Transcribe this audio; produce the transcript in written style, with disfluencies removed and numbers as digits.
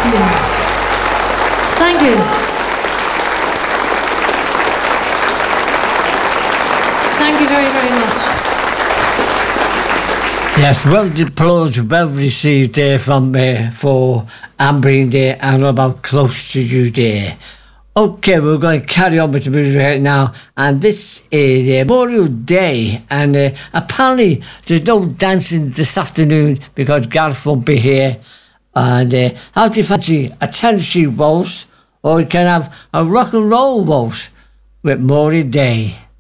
Thank you. Thank you very, very much. Yes, well applause, well received there from for Amber there and about Close to You there. Okay, we're going to carry on with the music right now, and this is Memorial Day, and apparently there's no dancing this afternoon because Gareth won't be here. And how do you fancy a Tennessee waltz, or you can have a rock and roll waltz with Memorial Day?